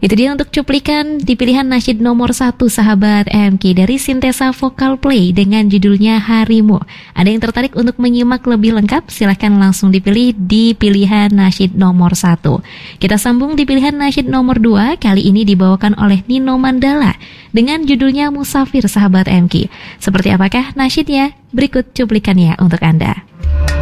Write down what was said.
Itu dia untuk cuplikan di pilihan nasyid nomor 1 sahabat MK dari Sintesa Vokal Play dengan judulnya Harimu. Ada yang tertarik untuk menyimak lebih lengkap? Silahkan langsung dipilih di pilihan nasyid nomor 1. Kita sambung di pilihan nasyid nomor 2, kali ini dibawakan oleh Nino Mandala dengan judulnya Musafir sahabat MK. Seperti apakah nasyidnya? Berikut cuplikannya untuk Anda.